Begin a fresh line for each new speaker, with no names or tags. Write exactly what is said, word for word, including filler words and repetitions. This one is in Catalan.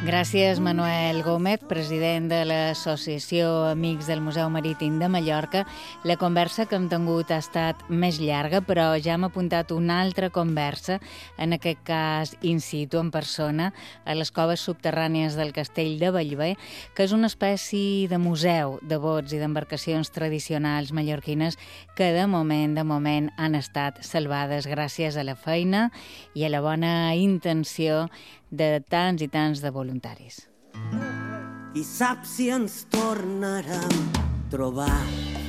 Gràcies, Manuel Gómez, president de l'Associació Amics del Museu Marítim de Mallorca. La conversa que hem tingut ha estat més llarga, però ja hem apuntat una altra conversa, en aquest cas in situ, en persona, a les coves subterrànies del Castell de Bellver, que és una espècie de museu de bots i d'embarcacions tradicionals mallorquines que de moment, de moment, han estat salvades gràcies a la feina i a la bona intenció de tants i tants de voluntaris.
Qui sap si ens tornarem a trobar.